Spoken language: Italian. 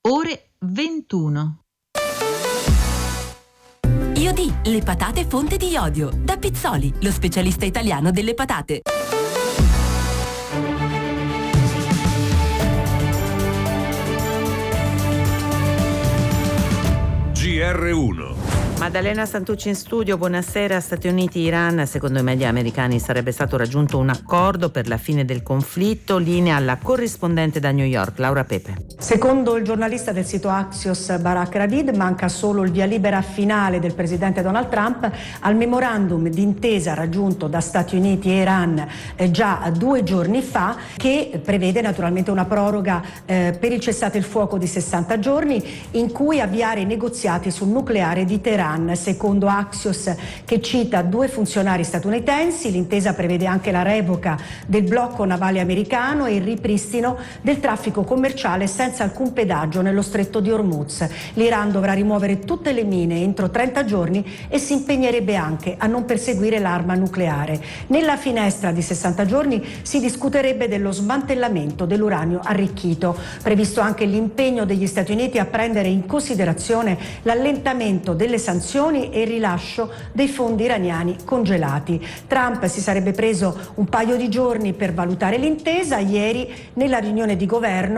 ore 21. IOD, le patate fonte di iodio. Da Pizzoli, lo specialista italiano delle patate. GR1. Maddalena Santucci in studio, buonasera. Stati Uniti, Iran, secondo i media americani sarebbe stato raggiunto un accordo per la fine del conflitto, linea alla corrispondente da New York, Laura Pepe. Secondo il giornalista del sito Axios Barak Ravid, manca solo il via libera finale del presidente Donald Trump al memorandum d'intesa raggiunto da Stati Uniti e Iran già 2 giorni fa, che prevede naturalmente una proroga per il cessate il fuoco di 60 giorni in cui avviare i negoziati sul nucleare di Teheran. Secondo Axios, che cita 2 funzionari statunitensi, l'intesa prevede anche la revoca del blocco navale americano e il ripristino del traffico commerciale senza alcun pedaggio nello stretto di Hormuz. L'Iran dovrà rimuovere tutte le mine entro 30 giorni e si impegnerebbe anche a non perseguire l'arma nucleare. Nella finestra di 60 giorni si discuterebbe dello smantellamento dell'uranio arricchito. Previsto anche l'impegno degli Stati Uniti a prendere in considerazione l'allentamento delle sanzioni e il rilascio dei fondi iraniani congelati. Trump si sarebbe preso un paio di giorni per valutare l'intesa. Ieri, nella riunione di governo,